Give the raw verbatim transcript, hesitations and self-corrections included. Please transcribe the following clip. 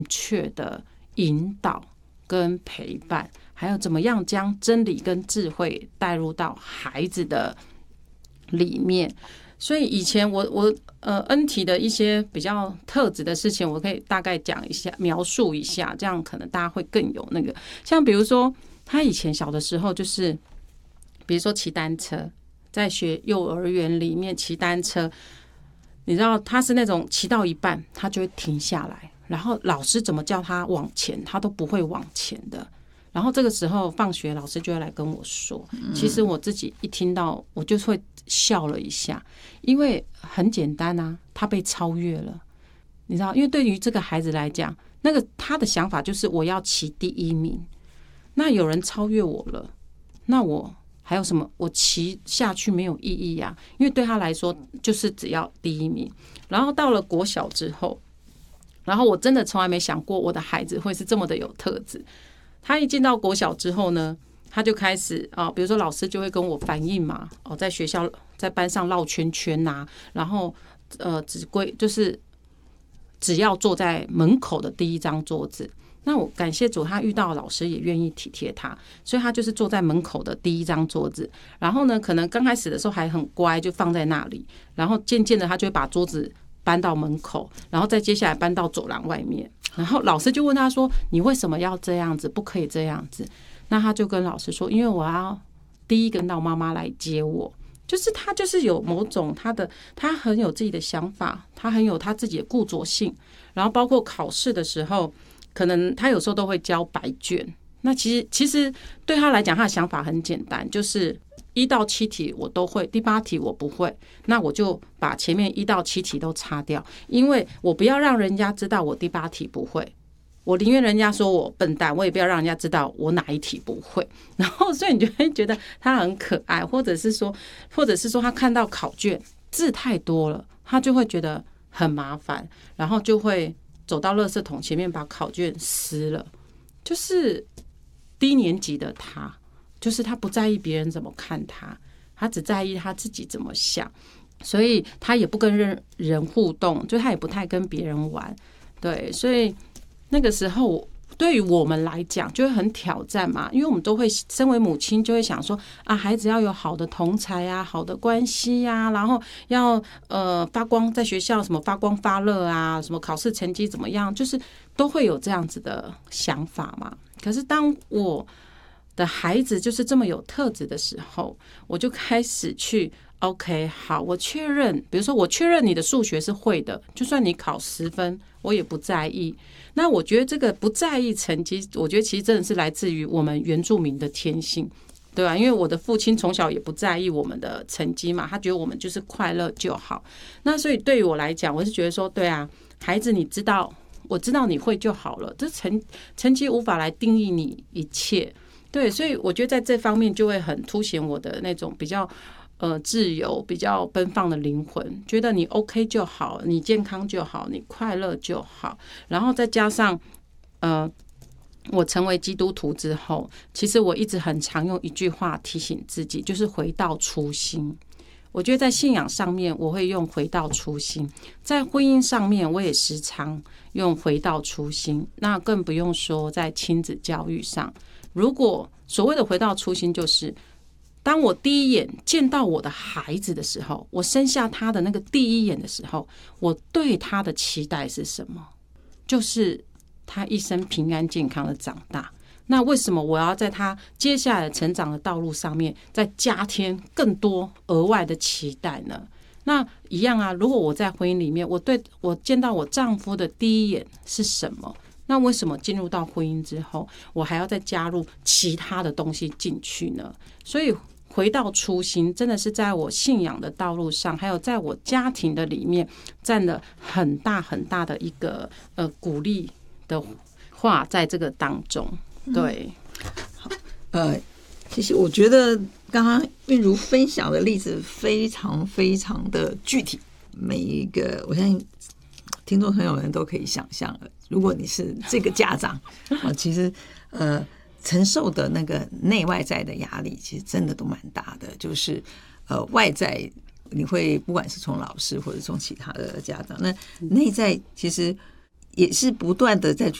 确的引导跟陪伴，还有怎么样将真理跟智慧带入到孩子的里面。所以以前我我呃恩体的一些比较特质的事情，我可以大概讲一下，描述一下，这样可能大家会更有那个。像比如说，他以前小的时候，就是比如说骑单车，在学幼儿园里面骑单车，你知道他是那种骑到一半，他就会停下来，然后老师怎么叫他往前，他都不会往前的。然后这个时候放学，老师就会来跟我说，其实我自己一听到，我就会笑了一下，因为很简单啊，他被超越了，你知道，因为对于这个孩子来讲，那个他的想法就是我要骑第一名，那有人超越我了，那我还有什么？我骑下去没有意义啊，因为对他来说就是只要第一名。然后到了国小之后，然后我真的从来没想过我的孩子会是这么的有特质。他一进到国小之后呢，他就开始啊，比如说老师就会跟我反映嘛，哦，在学校在班上绕圈圈呐、啊，然后呃，只规就是只要坐在门口的第一张桌子。那我感谢主，他遇到老师也愿意体贴他，所以他就是坐在门口的第一张桌子。然后呢，可能刚开始的时候还很乖，就放在那里，然后渐渐的他就会把桌子搬到门口，然后再接下来搬到走廊外面。然后老师就问他说：“你为什么要这样子？不可以这样子。”那他就跟老师说：“因为我要第一个到妈妈来接我。”就是他就是有某种他的他很有自己的想法，他很有他自己的固着性。然后包括考试的时候，可能他有时候都会交白卷。那其实其实对他来讲，他的想法很简单，就是一到七题我都会，第八题我不会，那我就把前面一到七题都擦掉，因为我不要让人家知道我第八题不会，我宁愿人家说我笨蛋，我也不要让人家知道我哪一题不会。然后所以你就会觉得他很可爱，或者是说，或者是说他看到考卷字太多了，他就会觉得很麻烦，然后就会走到垃圾桶前面把考卷撕了。就是低年级的他，就是他不在意别人怎么看他，他只在意他自己怎么想，所以他也不跟人人互动，就他也不太跟别人玩。对，所以那个时候对于我们来讲就会很挑战嘛，因为我们都会身为母亲就会想说啊，孩子要有好的同侪啊，好的关系啊，然后要呃发光，在学校什么发光发热啊，什么考试成绩怎么样，就是都会有这样子的想法嘛。可是当我的孩子就是这么有特质的时候，我就开始去 OK 好，我确认，比如说我确认你的数学是会的，就算你考十分我也不在意。那我觉得这个不在意成绩，我觉得其实真的是来自于我们原住民的天性，对吧？因为我的父亲从小也不在意我们的成绩嘛，他觉得我们就是快乐就好。那所以对于我来讲，我是觉得说，对啊，孩子你知道，我知道你会就好了，这成成绩无法来定义你一切。对，所以我觉得在这方面就会很凸显我的那种比较呃自由、比较奔放的灵魂，觉得你 OK 就好，你健康就好，你快乐就好。然后再加上呃，我成为基督徒之后，其实我一直很常用一句话提醒自己，就是回到初心。我觉得在信仰上面我会用回到初心，在婚姻上面我也时常用回到初心，那更不用说在亲子教育上。如果所谓的回到初心，就是当我第一眼见到我的孩子的时候，我生下他的那个第一眼的时候，我对他的期待是什么？就是他一生平安健康的长大。那为什么我要在他接下来成长的道路上面再加添更多额外的期待呢？那一样啊，如果我在婚姻里面，我对我见到我丈夫的第一眼是什么？那为什么进入到婚姻之后，我还要再加入其他的东西进去呢？所以回到初心，真的是在我信仰的道路上，还有在我家庭的里面，占了很大很大的一个呃鼓励的话，在这个当中。对， 好，呃，其实我觉得刚刚韵如分享的例子非常非常的具体，每一个我相信听众朋友们都可以想象了。如果你是这个家长，啊，其实呃承受的那个内外在的压力，其实真的都蛮大的。就是呃外在你会不管是从老师或者从其他的家长，那内在其实也是不断的再去